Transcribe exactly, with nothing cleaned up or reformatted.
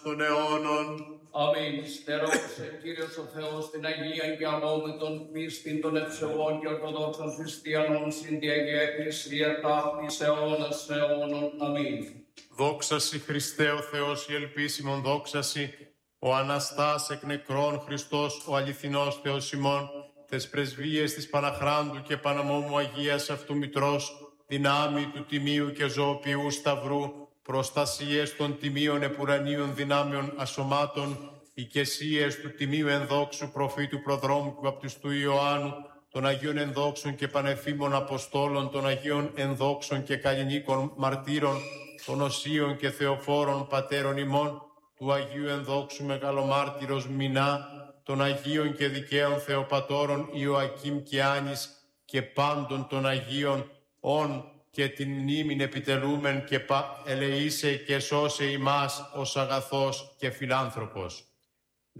των αιώνων. Αμήν. Στερώσε, Κύριος ο Θεός, την Αγία και αμόμητον πίστην των ευσεβών και ορθοδόξων χριστιανών συν τη Αγία Εκκλησία ταύτης αιώνας αιώνων. Αμήν. Δόξα σοι Χριστέ ο Θεός η ελπίσιμον, δόξα σοι ο Αναστάς εκ νεκρών Χριστός ο αληθινός Θεός ημών, τες πρεσβείες της Παναχράντου και Παναμόμου Αγίας αυτού Μητρός, δυνάμει του τιμίου και ζωοποιού σταυρού, προστασίες των τιμίων επουρανίων δυνάμεων ασωμάτων, οικεσίες του τιμίου ενδόξου προφήτου προδρόμου και βαπτιστού Ιωάννου, των Αγίων ενδόξων και πανεφήμων Αποστόλων, των Αγίων ενδόξων και καλλινίκων μαρτύρων, των Οσίων και Θεοφόρων πατέρων ημών, του Αγίου ενδόξου μεγαλομάρτυρος Μινά, των Αγίων και δικαίων Θεοπατώρων Ιωακήμ και Άνης και πάντων των Αγίων, ον και την μνήμην επιτελούμεν και πα ελεήσε και σώσε ημάς ως αγαθός και φιλάνθρωπος.